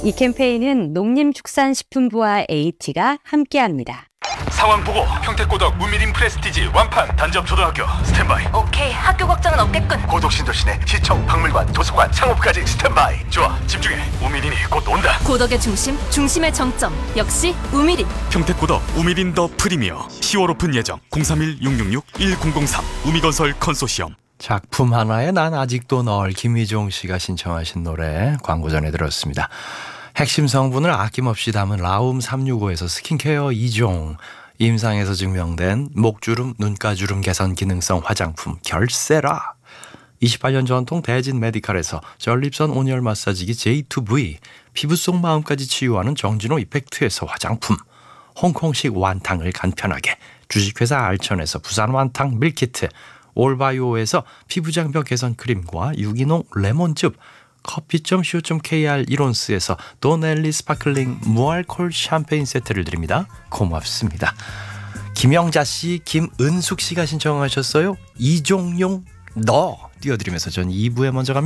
이 캠페인은 농림축산식품부와 AT가 함께합니다. 상황 보고 평택고덕 우미린 프레스티지 완판 단접초등학교 스탠바이. 오케이, 학교 걱정은 없겠군. 고덕신도시내 시청 박물관 도서관 창업까지 스탠바이. 좋아, 집중해. 우미린이 곧 온다. 고덕의 중심, 중심의 정점. 역시 우미린. 평택고덕 우미린 더 프리미어 10월 오픈 예정 031-666-1003 우미건설 컨소시엄. 작품 하나에 난 아직도 널, 김희종 씨가 신청하신 노래 광고 전에 들었습니다. 핵심 성분을 아낌없이 담은 라움 365에서 스킨케어 2종, 임상에서 증명된 목주름, 눈가주름 개선 기능성 화장품 결세라, 28년 전통 대진 메디칼에서 전립선 온열 마사지기 J2V, 피부 속 마음까지 치유하는 정진호 이펙트에서 화장품, 홍콩식 완탕을 간편하게, 주식회사 알천에서 부산 완탕 밀키트, 올바이오에서 피부장벽 개선 크림과 유기농 레몬즙, 커피.co.kr 이론스에서 도넬리 스파클링 무알콜 샴페인 세트를 드립니다. 고맙습니다. 김영자 씨, 김은숙 씨가 신청하셨어요. 이종용 너 띄워드리면서 전 2부에 먼저 갑니다.